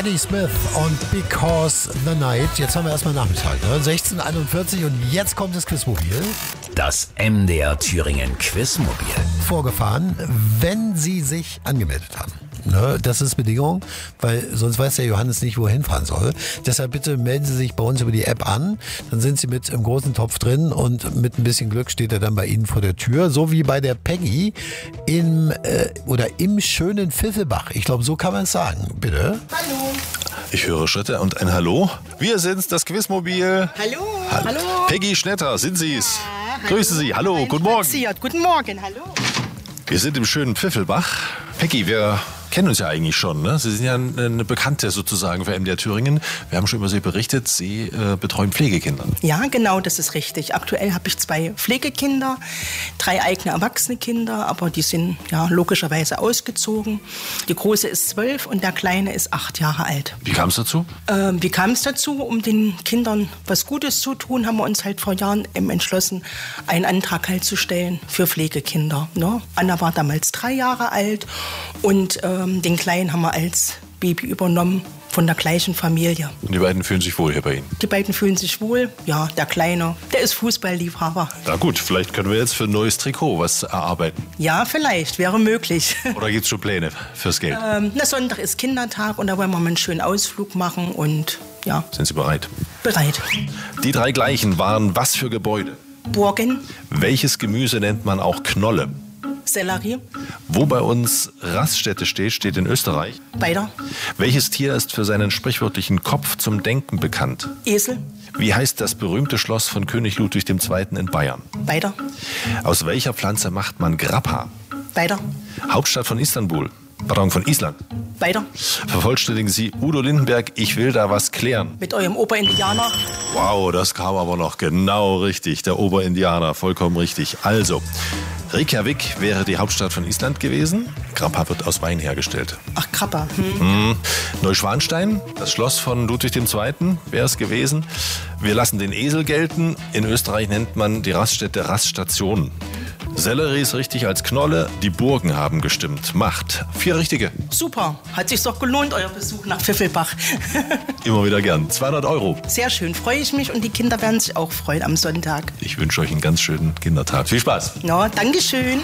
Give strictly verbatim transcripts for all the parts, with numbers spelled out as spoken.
Danny Smith und Because the Night. Jetzt haben wir erstmal Nachmittag, ne? sechzehn Uhr einundvierzig und jetzt kommt das Quizmobil. Das M D R Thüringen Quizmobil. Vorgefahren, wenn Sie sich angemeldet haben. Ne, das ist Bedingung, weil sonst weiß der Johannes nicht, wo er hinfahren soll. Deshalb bitte melden Sie sich bei uns über die App an. Dann sind Sie mit im großen Topf drin und mit ein bisschen Glück steht er dann bei Ihnen vor der Tür. So wie bei der Peggy im, äh, oder im schönen Pfiffelbach. Ich glaube, so kann man es sagen. Bitte. Hallo. Ich höre Schritte und ein Hallo. Wir sind's, das Quizmobil. Hallo. Ha- Hallo. Peggy Schnetter, sind Sie's? Ja, Grüße Sie. Hallo, Mein guten Morgen. Spaziert. Guten Morgen, hallo. Wir sind im schönen Pfiffelbach. Peggy, wir kennen uns ja eigentlich schon, ne? Sie sind ja eine Bekannte sozusagen für M D R Thüringen. Wir haben schon über Sie berichtet, Sie äh, betreuen Pflegekinder. Ja, genau, das ist richtig. Aktuell habe ich zwei Pflegekinder, drei eigene erwachsene Kinder, aber die sind ja logischerweise ausgezogen. Die Große ist zwölf und der Kleine ist acht Jahre alt. Wie kam es dazu? Ähm, wie kam es dazu? Um den Kindern was Gutes zu tun, haben wir uns halt vor Jahren eben entschlossen, einen Antrag halt zu stellen für Pflegekinder. Ne? Anna war damals drei Jahre alt und ähm, den Kleinen haben wir als Baby übernommen von der gleichen Familie. Und die beiden fühlen sich wohl hier bei Ihnen. Die beiden fühlen sich wohl. Ja, der Kleine, der ist Fußballliebhaber. Na gut, vielleicht können wir jetzt für ein neues Trikot was erarbeiten. Ja, vielleicht, wäre möglich. Oder gibt es schon Pläne fürs Geld? ähm, na, Sonntag ist Kindertag und da wollen wir mal einen schönen Ausflug machen und ja, Sind Sie bereit? bereit. Die drei gleichen waren was für Gebäude? Burgen, Welches Gemüse nennt man auch Knolle? Sellerie, Wo bei uns Raststätte steht, steht in Österreich. weiter, Welches Tier ist für seinen sprichwörtlichen Kopf zum Denken bekannt? Esel, Wie heißt das berühmte Schloss von König Ludwig der Zweite. in Bayern? weiter, Aus welcher Pflanze macht man Grappa? weiter, Hauptstadt von Istanbul. Pardon, von Island. weiter. Vervollständigen Sie Udo Lindenberg, ich will da was klären. Mit eurem Oberindianer. Wow, das kam aber noch genau richtig. Der Oberindianer, vollkommen richtig. Also, Reykjavik wäre die Hauptstadt von Island gewesen. Grappa wird aus Wein hergestellt. Ach, Krabber. Hm. Hm. Neuschwanstein, das Schloss von Ludwig der Zweite. wäre es gewesen. Wir lassen den Esel gelten. In Österreich nennt man die Raststätte Raststation. Sellerie ist richtig als Knolle. Die Burgen haben gestimmt. Macht. Vier richtige. Super. Hat sich doch gelohnt, euer Besuch nach Pfiffelbach. Immer wieder gern. zweihundert Euro. Sehr schön, freue ich mich und die Kinder werden sich auch freuen am Sonntag. Ich wünsche euch einen ganz schönen Kindertag. Viel Spaß. Ja, Dankeschön.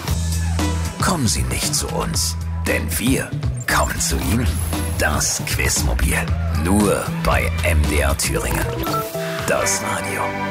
Kommen Sie nicht zu uns, denn wir kommen zu Ihnen. Das Quizmobil. Nur bei M D R Thüringen. Das Radio.